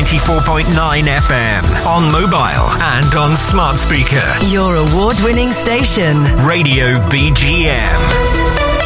94.9 FM, on mobile and on smart speaker. Your award-winning station. Radio BGM.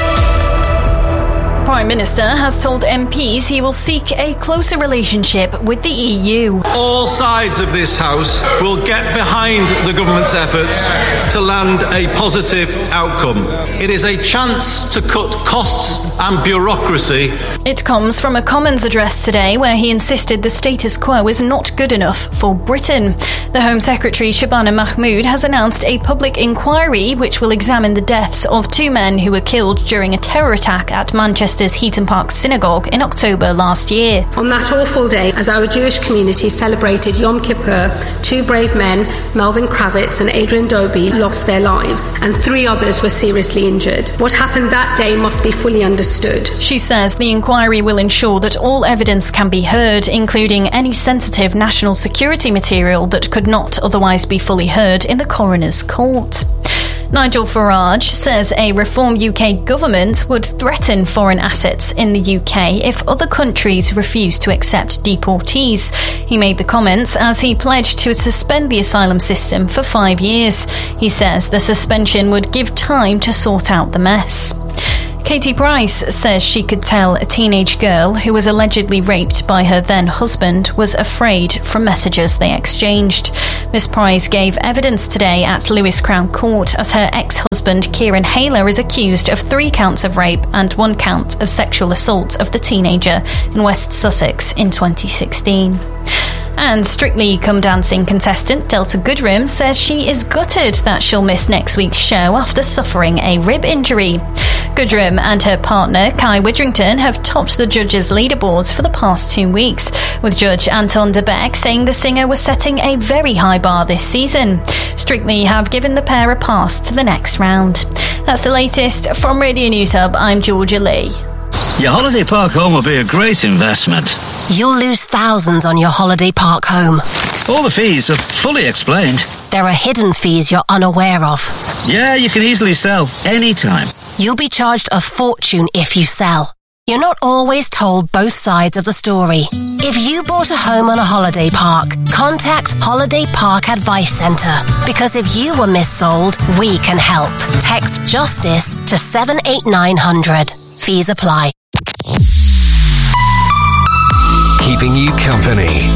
Prime Minister has told MPs he will seek a closer relationship with the EU. All sides of this House will get behind the government's efforts to land a positive outcome. It is a chance to cut costs and bureaucracy. It comes from a Commons address today where he insisted the status quo is not good enough for Britain. The Home Secretary Shabana Mahmood has announced a public inquiry which will examine the deaths of two men who were killed during a terror attack at Manchester's Heaton Park Synagogue in October last year. On that awful day, as our Jewish community celebrated Yom Kippur, two brave men, Melvin Kravitz and Adrian Dobie, lost their lives, and three others were seriously injured. What happened that day must be fully understood. She says the inquiry will ensure that all evidence can be heard, including any sensitive national security material that could not otherwise be fully heard in the coroner's court. Nigel Farage says a Reform UK government would threaten foreign assets in the UK if other countries refuse to accept deportees. He made the comments as he pledged to suspend the asylum system for 5 years. He says the suspension would give time to sort out the mess. Katie Price says she could tell a teenage girl who was allegedly raped by her then-husband was afraid from messages they exchanged. Miss Price gave evidence today at Lewis Crown Court as her ex-husband Kieran Hayler is accused of 3 counts of rape and 1 count of sexual assault of the teenager in West Sussex in 2016. And Strictly Come Dancing contestant Delta Goodrem says she is gutted that she'll miss next week's show after suffering a rib injury. Goodrem and her partner Kai Widrington have topped the judges' leaderboards for the past 2 weeks, with Judge Anton de Beck saying the singer was setting a very high bar this season. Strictly have given the pair a pass to the next round. That's the latest from Radio News Hub. I'm Georgia Lee. Your holiday park home will be a great investment. You'll lose thousands on your holiday park home. All the fees are fully explained. There are hidden fees you're unaware of. Yeah, you can easily sell anytime. You'll be charged a fortune if you sell. You're not always told both sides of the story. If you bought a home on a holiday park, contact Holiday Park Advice Centre. Because if you were missold, we can help. Text JUSTICE to 78900. Fees apply. Keeping you company.